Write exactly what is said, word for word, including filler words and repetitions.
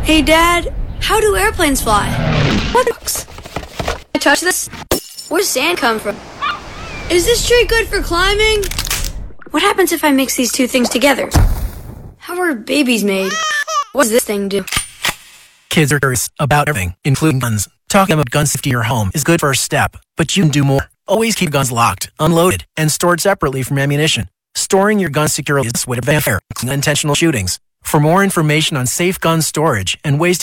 Hey, Dad, how do airplanes fly? What? Can I touch this? Where does sand come from? Is this tree good for climbing? What happens if I mix these two things together? How are babies made? What does this thing do? Kids are curious about everything, including guns. Talking about gun safety in your home is a good first step, but you can do more. Always keep guns locked, unloaded, and stored separately from ammunition. Storing your guns securely is a way to prevent unintentional shootings. For more information on safe gun storage and ways to